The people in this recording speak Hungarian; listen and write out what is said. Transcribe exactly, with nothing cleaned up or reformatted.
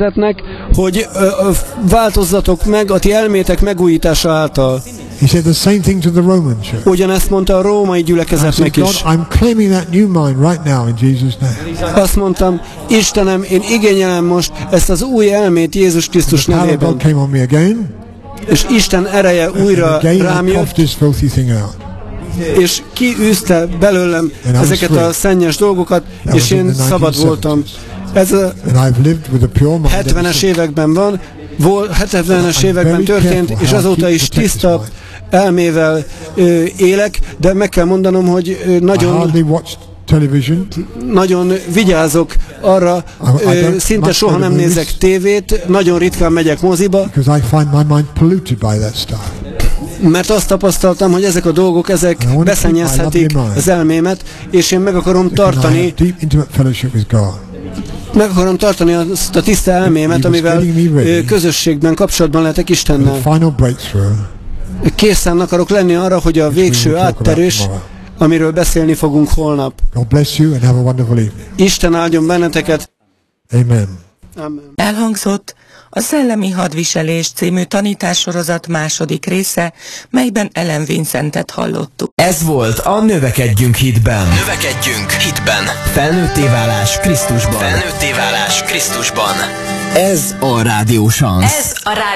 gyülekezetnek, hogy ö, ö, változzatok meg a ti elmétek megújítása által. He said the same thing to the Roman church. Ugyanezt mondta a római gyülekezetnek God, is. I'm claiming that new mind right now in Jesus' name. Azt mondtam, Istenem, én igényelem most ezt az új elmét Jézus Krisztus The power of God nevében. came on me again. És Isten ereje újra And again rám I jött, coughed this filthy thing out. és kiűzte belőlem ezeket a szennyes dolgokat, és én szabad voltam. Ez a And I've lived with a pure mind. hetvenes években van, volt, hetvenes években történt, és azóta is tiszta elmével ö, élek, de meg kell mondanom, hogy ö, I nagyon, hardly watched television. nagyon vigyázok arra, ö, szinte soha nem nézek tévét, nagyon ritkán megyek moziba, Because I find my mind polluted by that stuff. mert azt tapasztaltam, hogy ezek a dolgok, ezek beszennyezhetik az elmémet, és én meg akarom And I have tartani, deep intimate fellowship with God. meg akarom tartani azt a tiszta elmémet, amivel ö, közösségben, kapcsolatban lehetek The Istennel. final breakthrough. Készen akarok lenni arra, hogy a végső átterés, amiről beszélni fogunk holnap. God bless you and have a wonderful evening. Isten áldjon benneteket. Amen. Amen. Elhangzott a Szellemi Hadviselés című tanítássorozat második része, melyben Ellen Vincentet hallottuk. Ez volt a Növekedjünk hitben. Növekedjünk hitben. Felnőtté válás Krisztusban. Felnőtté válás Krisztusban. Ez a Rádió Szansz. Ez a